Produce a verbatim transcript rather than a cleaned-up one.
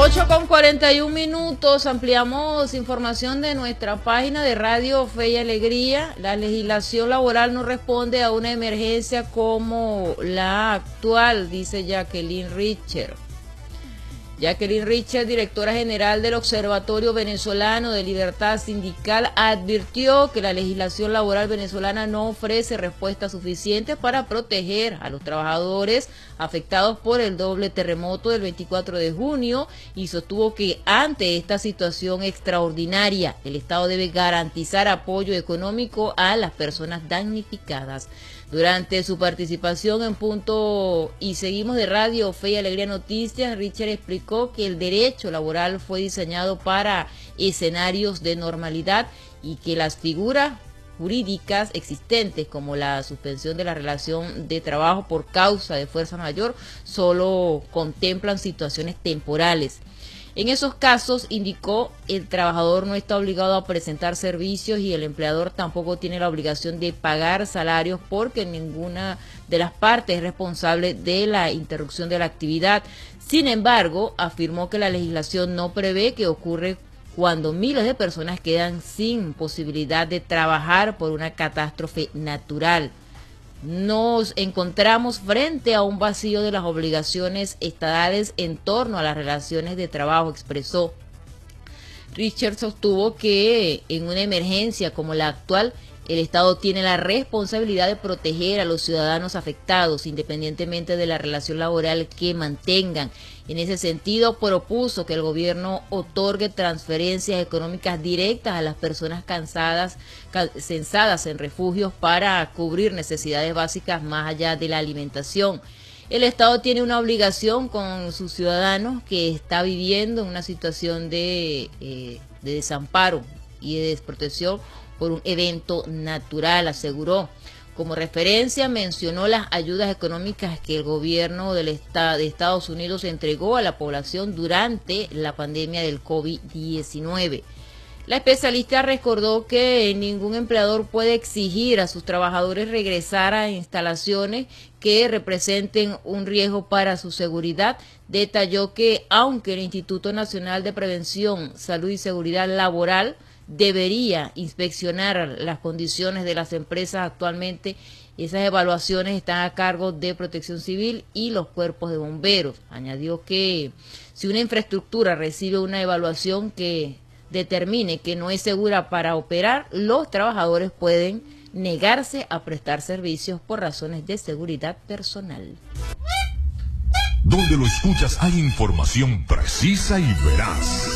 ocho con cuarenta y un minutos, ampliamos información de nuestra página de Radio Fe y Alegría. La legislación laboral no responde a una emergencia como la actual, dice Jacqueline Richer. Jacqueline Richer, directora general del Observatorio Venezolano de Libertad Sindical, advirtió que la legislación laboral venezolana no ofrece respuesta suficiente para proteger a los trabajadores afectados por el doble terremoto del veinticuatro de junio y sostuvo que ante esta situación extraordinaria el Estado debe garantizar apoyo económico a las personas damnificadas. Durante su participación en Punto y Seguimos de Radio Fe y Alegría Noticias, Richard explicó que el derecho laboral fue diseñado para escenarios de normalidad y que las figuras jurídicas existentes como la suspensión de la relación de trabajo por causa de fuerza mayor solo contemplan situaciones temporales. En esos casos, indicó, el trabajador no está obligado a presentar servicios y el empleador tampoco tiene la obligación de pagar salarios porque ninguna de las partes es responsable de la interrupción de la actividad. Sin embargo, afirmó que la legislación no prevé que ocurre cuando miles de personas quedan sin posibilidad de trabajar por una catástrofe natural. Nos encontramos frente a un vacío de las obligaciones estatales en torno a las relaciones de trabajo, expresó. Richard sostuvo que en una emergencia como la actual, el Estado tiene la responsabilidad de proteger a los ciudadanos afectados, independientemente de la relación laboral que mantengan. En ese sentido, propuso que el gobierno otorgue transferencias económicas directas a las personas cansadas, censadas en refugios para cubrir necesidades básicas más allá de la alimentación. El Estado tiene una obligación con sus ciudadanos que está viviendo una situación de, eh, de desamparo y de desprotección por un evento natural, aseguró. Como referencia mencionó las ayudas económicas que el gobierno del estado de Estados Unidos entregó a la población durante la pandemia del COVID diecinueve. La especialista recordó que ningún empleador puede exigir a sus trabajadores regresar a instalaciones que representen un riesgo para su seguridad. Detalló que aunque el Instituto Nacional de Prevención, Salud y Seguridad Laboral debería inspeccionar las condiciones de las empresas actualmente, esas evaluaciones están a cargo de Protección Civil y los cuerpos de bomberos. Añadió que si una infraestructura recibe una evaluación que determine que no es segura para operar, los trabajadores pueden negarse a prestar servicios por razones de seguridad personal. Donde lo escuchas hay información precisa y veraz.